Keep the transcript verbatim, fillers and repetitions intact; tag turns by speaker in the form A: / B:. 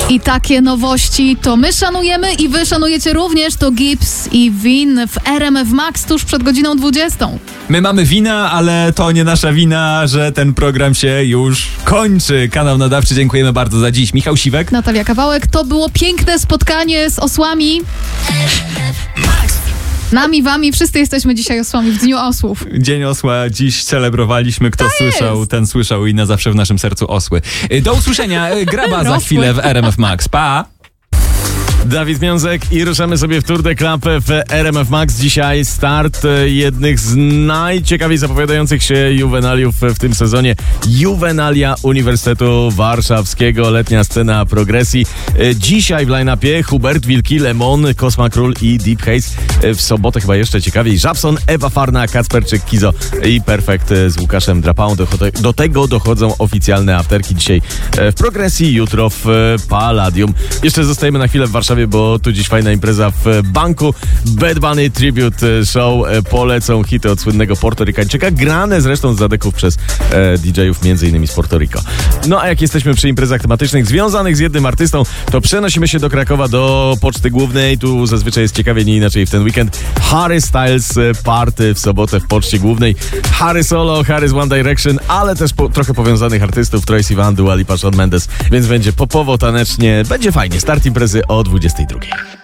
A: I takie nowości to my szanujemy i wy szanujecie również. To Gibbs i Win w R M F Max tuż przed godziną dwudziestą.
B: My mamy wina, ale to nie nasza wina, że ten program się już kończy. Kanał Nadawczy, dziękujemy bardzo za dziś. Michał Siwek,
A: Natalia Kawałek. To było piękne spotkanie z osłami. Nami, wami, wszyscy jesteśmy dzisiaj osłami w Dniu Osłów.
B: Dzień Osła dziś celebrowaliśmy. Kto
A: To
B: słyszał,
A: jest.
B: ten słyszał i na zawsze w naszym sercu osły. Do usłyszenia. Graba za
A: Rosły.
B: chwilę w R M F Max. Pa!
C: Dawid Miązek i ruszamy sobie w Tour de Club w R M F Max. Dzisiaj start jednych z najciekawiej zapowiadających się juwenaliów w tym sezonie. Juwenalia Uniwersytetu Warszawskiego, letnia scena progresji. Dzisiaj w line-upie Hubert, Wilki, Lemon, Kosma Król i Deep Haze. W sobotę chyba jeszcze ciekawiej Żabson, Ewa Farna, Kacperczyk, Kizo i Perfekt z Łukaszem Drapałą. Do tego dochodzą oficjalne afterki dzisiaj w progresji, jutro w Palladium. Jeszcze zostajemy na chwilę w Warszawie, bo tu dziś fajna impreza w banku. Bad Bunny Tribute Show. Polecą hity od słynnego portorykańczyka, grane zresztą z zadeków przez e, didżejów między innymi z Porto Rico. No a jak jesteśmy przy imprezach tematycznych związanych z jednym artystą, to przenosimy się do Krakowa, do Poczty Głównej. Tu zazwyczaj jest ciekawie, nie inaczej w ten weekend. Harry Styles Party w sobotę w Poczcie Głównej. Harry Solo, Harry's One Direction, ale też po, trochę powiązanych artystów. Tracy Van, Dua Lipa, Shawn Mendes, więc będzie popowo, tanecznie. Będzie fajnie. Start imprezy o dwudziestej drugiej.